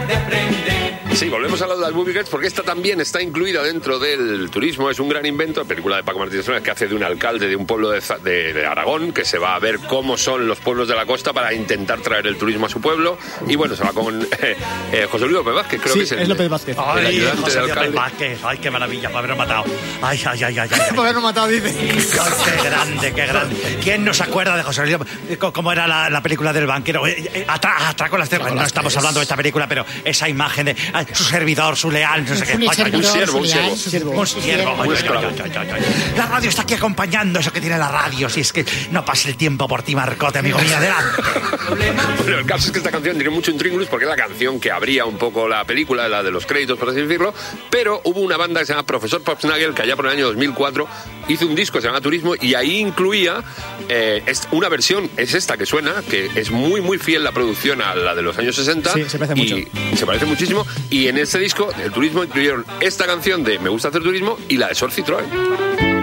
de frente. Sí, volvemos a lo de las movie guides porque esta también está incluida dentro del turismo. Es un gran invento, la película de Paco Martínez Soler, que hace de un alcalde de un pueblo de Aragón, que se va a ver cómo son los pueblos de la costa para intentar traer el turismo a su pueblo. Y bueno, se va con José Luis López Vázquez, creo que es López Vázquez. El ayudante José del López alcalde. Vázquez. Ay, qué maravilla, para haberlo matado. Ay. Por haberlo matado, dice. Ay, qué grande. ¿Quién no se acuerda de José Luis? ¿Cómo era la película del banquero? Atraco las tierras. No estamos hablando de esta película, pero esa imagen de su servidor, su leal, no sé qué. Un siervo. La radio está aquí acompañando eso que tiene la radio. Si es que no pase el tiempo por ti, Marcote, amigo mío, adelante. Bueno, el caso es que esta canción tiene mucho intríngulis porque es la canción que abría un poco la película, la de los créditos, por así decirlo, pero hubo una banda que se llama Profesor Popsnagel, que allá por el año 2004 hizo un disco que se llama Turismo, y ahí incluía una versión, es esta que suena, que es muy muy fiel la producción a la de los años 60. Sí, se parece mucho. Se parece muchísimo, y en este disco, el Turismo, incluyeron esta canción de Me gusta hacer turismo y la de Sor Citroën.